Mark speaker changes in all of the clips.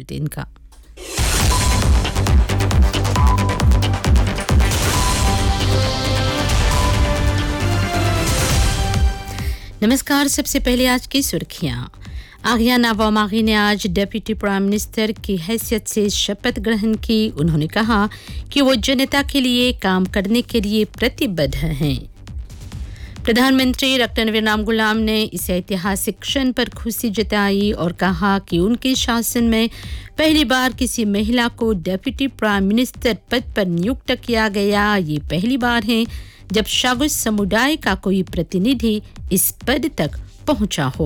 Speaker 1: Bulletin का। नमस्कार, सबसे पहले आज की सुर्खियां। आगिया नावामागी ने आज डिप्टी प्राइम मिनिस्टर की हैसियत से शपथ ग्रहण की। उन्होंने कहा कि वो जनता के लिए काम करने के लिए प्रतिबद्ध हैं। प्रधानमंत्री डॉक्टर नवीन राम गुलाम ने इस ऐतिहासिक क्षण पर खुशी जताई और कहा कि उनके शासन में पहली बार किसी महिला को डिप्टी प्राइम मिनिस्टर पद पर नियुक्त किया गया। ये पहली बार है जब शागुस समुदाय का कोई प्रतिनिधि इस पद तक पहुंचा हो।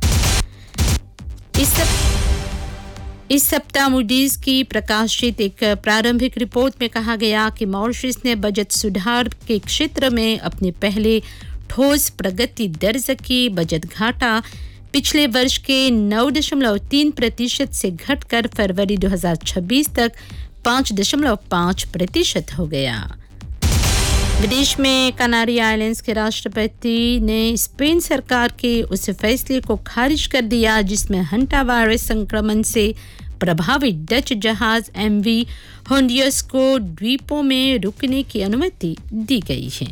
Speaker 1: इस सप्ताह मूडीज की प्रकाशित एक प्रारंभिक रिपोर्ट में कहा गया कि मॉरिशस ने बजट सुधार के क्षेत्र में अपने पहले ठोस प्रगति दर्ज की। बजट घाटा पिछले वर्ष के 9.3% से घटकर फरवरी 2026 तक 5.5% हो गया। विदेश में कनारी आइलैंड्स के राष्ट्रपति ने स्पेन सरकार के उस फैसले को खारिज कर दिया जिसमें हंटा वायरस संक्रमण से प्रभावित डच जहाज MV होंडियस को द्वीपों में रुकने की अनुमति दी गई है।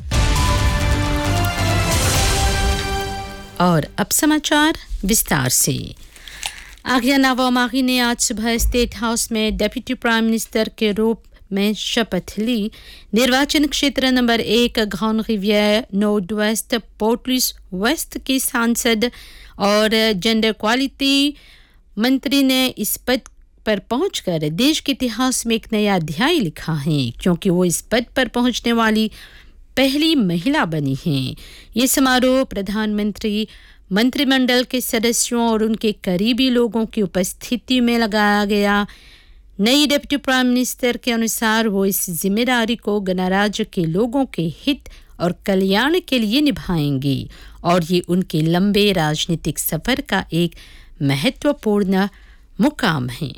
Speaker 1: और अब समाचार विस्तार से। आगिया नावामागी ने आज सुबह स्टेट हाउस में डिप्टी प्राइम मिनिस्टर के रूप में शपथ ली। निर्वाचन क्षेत्र number 1 grand रिवियर north west पोर्टलिस waste के सांसद और जेंडर इक्वालिटी मंत्री ने इस पद पर पहुंचकर देश के इतिहास में एक नया अध्याय लिखा है, क्योंकि वो इस पद पर पहुंचने वाली पहली महिला बनी हैं। ये समारोह प्रधानमंत्री, मंत्रिमंडल के सदस्यों और उनके करीबी लोगों की उपस्थिति में लगाया गया। नई डिप्टी प्राइम मिनिस्टर के अनुसार वो इस जिम्मेदारी को गणराज्य के लोगों के हित और कल्याण के लिए निभाएंगी और ये उनके लंबे राजनीतिक सफर का एक महत्वपूर्ण मुकाम है।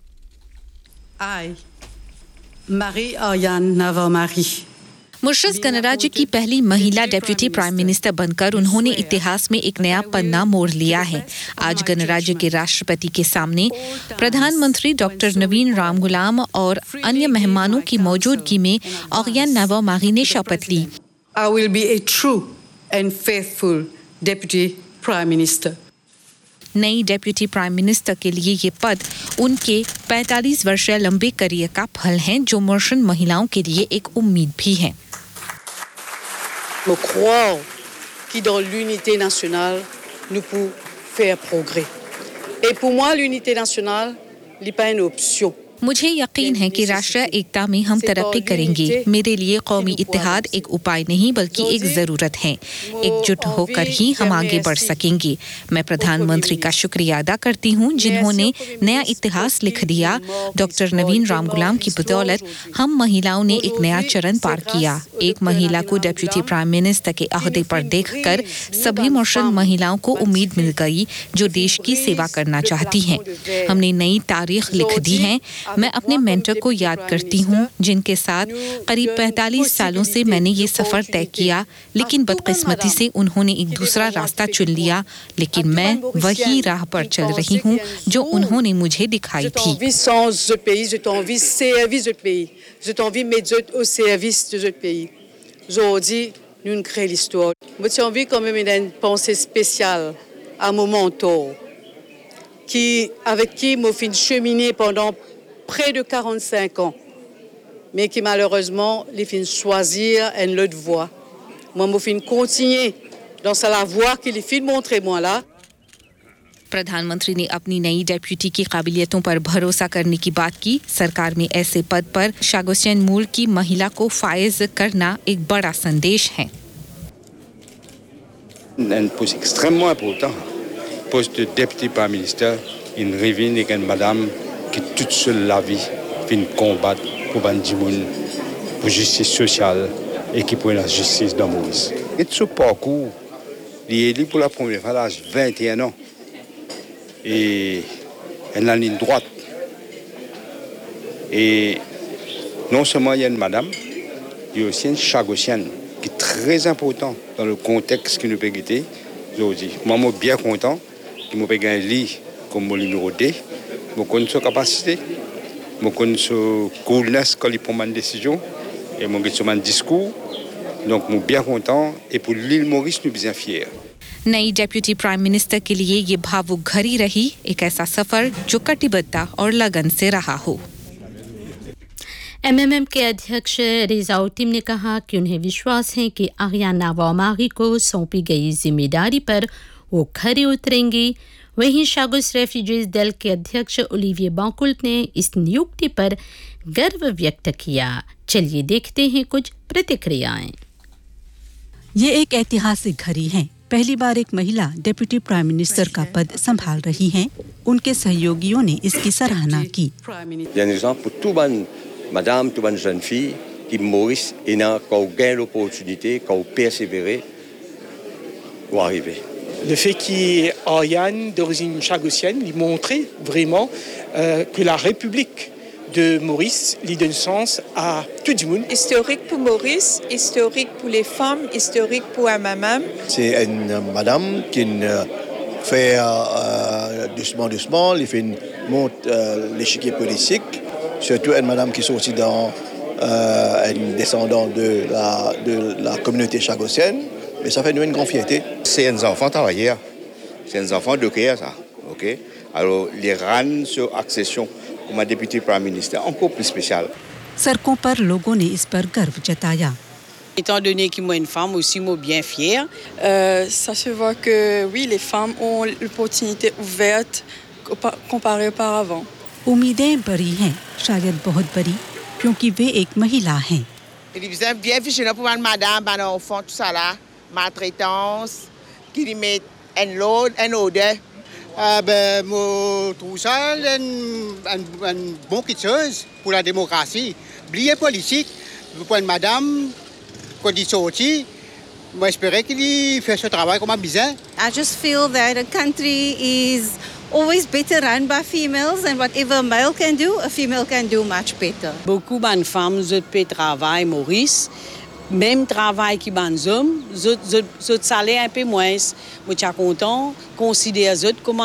Speaker 2: I, Marie-Ariane Navarmarie,
Speaker 3: मॉरिशस गणराज्य की पहली महिला डेप्यूटी प्राइम मिनिस्टर बनकर उन्होंने इतिहास में एक नया पन्ना मोड़ लिया है। आज गणराज्य के राष्ट्रपति के सामने प्रधानमंत्री डॉक्टर नवीन राम गुलाम और अन्य मेहमानों की मौजूदगी में आगिया नावामागी ने शपथ ली।
Speaker 2: I will be a true and faithful deputy prime minister.
Speaker 3: नई डेप्यूटी प्राइम मिनिस्टर के लिए ये पद उनके 45 वर्षीय लंबे करियर का फल है, जो मॉरिशस महिलाओं के लिए एक उम्मीद भी है।
Speaker 2: Me croire que dans l'unité nationale, nous pouvons faire progrès. Et pour moi, l'unité nationale n'est pas une option.
Speaker 3: मुझे यकीन है कि राष्ट्रीय एकता में हम तरक्की करेंगे। मेरे लिए कौमी इत्तेहाद एक उपाय नहीं बल्कि एक ज़रूरत है। एकजुट होकर ही हम आगे बढ़ सकेंगे। मैं प्रधानमंत्री का शुक्रिया अदा करती हूँ जिन्होंने नया इतिहास लिख दिया। डॉक्टर नवीन राम गुलाम की बदौलत हम महिलाओं ने एक नया चरण पार किया। एक महिला को डिप्टी प्राइम मिनिस्टर के अहदे पर देखकर सभी मॉरिशस महिलाओं को उम्मीद मिल गई जो देश की सेवा करना चाहती हैं। हमने नई तारीख लिख दी है। मैं अपने मेंटर को याद करती हूँ जिनके साथ करीब 45 सालों से मैंने ये सफ़र तय किया, लेकिन बदकिस्मती से उन्होंने एक दूसरा रास्ता चुन लिया, लेकिन मैं वही राह पर चल रही हूँ जो उन्होंने मुझे दिखाई थी।
Speaker 2: Près de 45 ans, mais qui malheureusement les fin choisir une autre voie. Moi, me fin continuer dans la voie qui les fin montrer moi là.
Speaker 3: प्रधानमंत्री ने अपनी नई डेप्यूटी की काबिलियतों पर भरोसा करने की बात की। सरकार में ऐसे पद पर शागोसियन मूल की महिला को फायज करना एक बड़ा संदेश है।
Speaker 4: Un poste extrêmement important, poste de député prime minister, une rivine et une madame qui toute seule la vie vient combattre pour Bandimoun, pour justice sociale et qui pour la justice dans Maurice. Et ce parcours, il est élu pour la première fois à l'âge de 21 ans. Et elle a une ligne droite. Et non seulement il y a une madame, il y a aussi une chagossienne qui est très important dans le contexte qui nous peut guetter aujourd'hui. Moi, je suis bien content qu'il m'ait gagné un lit comme mon numéro 2. je connais sa capacité, je connais sa coolness quand il prend une décision, et je connais son discours. Donc, je suis bien content, et pour l'île Maurice, nous sommes bien fiers.
Speaker 3: नई deputy prime minister के लिए ये भावुक घड़ी रही, एक ऐसा सफर जो कटिबद्धता और लगन से रहा हो।
Speaker 1: एमएमएम के अध्यक्ष रिजाउद्दीन ने कहा कि उन्हें विश्वास है कि आर्याना वामागी को सौंपी गई जिम्मेदारी पर वो खरे उतरेंगी। वहीं शागुस रेफ्यूजीज दल के अध्यक्ष ओलिविये बांकुल्ट ने इस नियुक्ति पर गर्व व्यक्त किया। चलिए देखते हैं कुछ प्रतिक्रियाएं।
Speaker 5: ये एक ऐतिहासिक घड़ी है। पहली बार एक महिला डिप्टी प्राइम मिनिस्टर का पद संभाल रही हैं। उनके सहयोगियों ने इसकी सराहना की।
Speaker 6: Madame, toute bonne jeune fille, qui Maurice, et n'a qu'à gagner l'opportunité, qu'à persévérer pour arriver.
Speaker 7: Le fait qu'il y ait Ariane d'origine chagossienne, il montrait vraiment que la République de Maurice lui donne sens à tout le monde.
Speaker 8: Historique pour Maurice, historique pour les femmes, historique pour MMM.
Speaker 9: C'est une madame qui fait doucement, il fait monte l'échiquier politique. Surtout une madame qui est sortie dans une descendante de la communauté chagossienne. Mais ça fait nous une grande fierté.
Speaker 10: C'est un enfant travailleur. C'est un enfant de cœur, ça. Okay? Alors, les RAN sur accession comme un député Prime Minister, encore plus spécial.
Speaker 5: सड़कों पर लोगों ने इस पर गर्व जताया।
Speaker 2: Étant donné que moi une femme aussi, moi bien fière.
Speaker 8: Ça se voit que oui, les femmes ont l'opportunité ouverte comparée auparavant.
Speaker 5: उम्मीदें बड़ी हैं, शायद बहुत बड़ी, क्योंकि वे एक महिला हैं।
Speaker 11: Ils bien fichés pour une madame, un enfant, tout ça là, maltraitance, qui lui met un load, un odeur.
Speaker 12: Moi, tout ça, une bonne chose pour la démocratie. Blier politique, pour une madame, quand il sortit, moi j'espérais qu'il fait ce travail comme un bizarre.
Speaker 13: I just feel that a country is always better run by females, and whatever a male can do, a female can do much better.
Speaker 2: Beaucoup de femmes peuvent travailler Maurice, même travail qui les hommes, zot salaire un peu moins. Moi je suis content, considère zot comme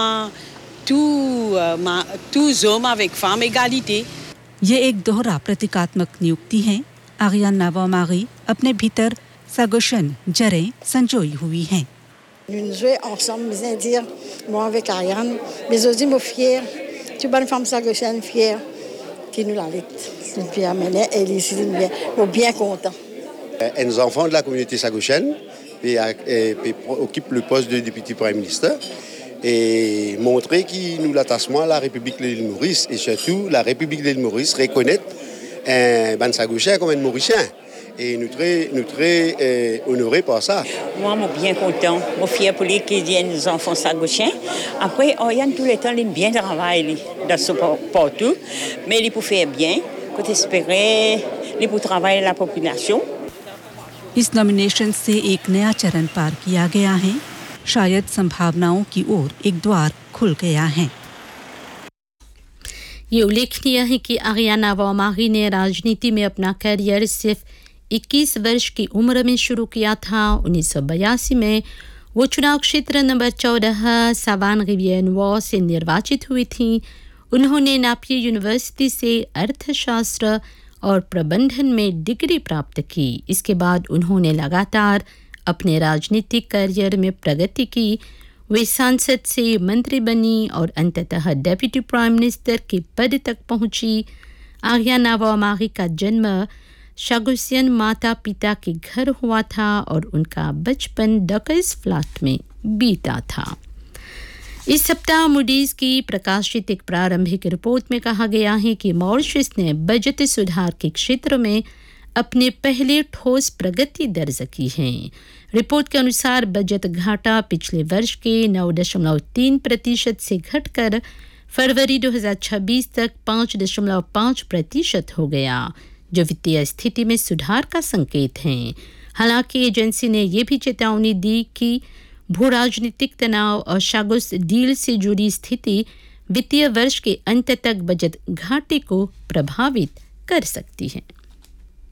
Speaker 2: tous hommes avec femmes égalité.
Speaker 5: ये एक दोहरा प्रतीकात्मक नियुक्ति है। Aryna वामागी अपने भीतर सागोशन जरें संजोई हुई हैं।
Speaker 14: Nous jouons ensemble, bien dire, moi avec Ariane, mais aussi moi fière, tu bonne femme sagossienne fière qui nous l'allait. Nous bien amener elle ici nous bien content.
Speaker 9: Un enfant de la communauté sagossienne et occupe le poste de député Prime Minister et montrer qu'il nous l'attachement à la République de l'île Maurice et surtout la République de l'île Maurice reconnaît un ban sagossien comme un Mauricien. Et nous très honorés par ça.
Speaker 15: Moi, je suis bien content. Je suis fier pour lui qui viennent les enfants sagossiens. Après, Oriane, tout le temps, il bien travaille dans ce partout. Mais il peut faire bien, il peut espérer, il peut travailler la population.
Speaker 5: इस nomination से एक नया चरण पार किया गया है। शायद संभावनाओं की ओर एक द्वार खुल गया है।
Speaker 1: ये उल्लेखनीय है कि आर्याना वामागी ने राजनीति में अपना करियर सिर्फ 21 वर्ष की उम्र में शुरू किया था। 1982 में वो चुनाव क्षेत्र नंबर 14 सावान-रिवियर-नॉर्ड से निर्वाचित हुई थीं। उन्होंने नापिये यूनिवर्सिटी से अर्थशास्त्र और प्रबंधन में डिग्री प्राप्त की। इसके बाद उन्होंने लगातार अपने राजनीतिक करियर में प्रगति की। वे सांसद से मंत्री बनी और अंततः डेप्यूटी प्राइम मिनिस्टर के पद तक पहुंची। आर्याना वामागी का जन्म शागोसियन माता पिता के घर हुआ था और उनका बचपन डकर्स फ्लैट में बीता था। इस सप्ताह मूडीज की प्रकाशित एक प्रारंभिक रिपोर्ट में कहा गया है कि मॉरिशस ने बजट सुधार के क्षेत्र में अपने पहले ठोस प्रगति दर्ज की है। रिपोर्ट के अनुसार बजट घाटा पिछले वर्ष के 9.3% से घटकर फरवरी 2026 तक 5.5% हो गया, जो वित्तीय स्थिति में सुधार का संकेत है। हालांकि एजेंसी ने यह भी चेतावनी दी कि भू राजनीतिक तनाव और शागुस डील से जुड़ी स्थिति वित्तीय वर्ष के अंत तक बजट घाटे को प्रभावित कर सकती है।